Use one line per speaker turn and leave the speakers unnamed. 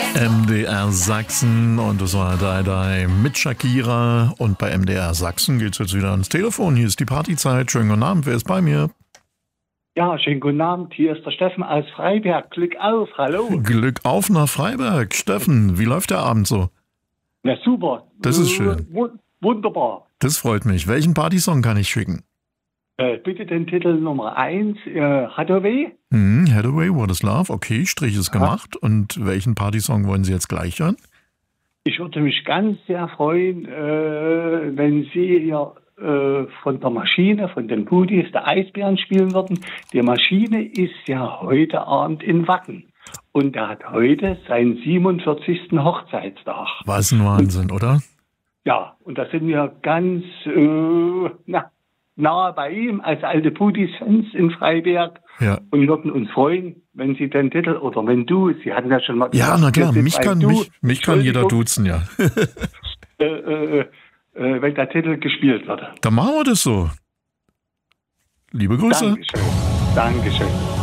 MDR Sachsen und das war Dai mit Shakira und bei MDR Sachsen geht's jetzt wieder ans Telefon. Hier ist die Partyzeit. Schönen guten Abend, wer ist bei mir?
Ja, schönen guten Abend. Hier ist der Steffen aus Freiberg. Glück auf, hallo.
Glück auf nach Freiberg. Steffen, wie läuft der Abend so?
Na super.
Das ist schön.
Wunderbar.
Das freut mich. Welchen Partysong kann ich schicken?
Bitte den Titel Nummer 1, Hathaway.
Hathaway, What is Love? Okay, Strich ist gemacht. Und welchen Partysong wollen Sie jetzt gleich hören?
Ich würde mich ganz sehr freuen, wenn Sie hier von der Maschine, von den Budis, der Eisbären spielen würden. Die Maschine ist ja heute Abend in Wacken. Und er hat heute seinen 47. Hochzeitstag.
Was ein Wahnsinn, oder?
Ja, und da sind wir ganz nahe bei ihm als alte Budis-Fans in Freiberg.
Ja.
Und würden uns freuen, wenn Sie den Titel, oder wenn du, Sie hatten ja schon mal
gesagt, ja, na klar, mich kann jeder duzen, ja.
Wenn der Titel gespielt wird.
Dann machen wir das so. Liebe Grüße.
Dankeschön.